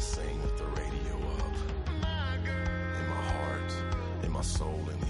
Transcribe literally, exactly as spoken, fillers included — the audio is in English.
sing with the radio up. In my heart, in my soul, in the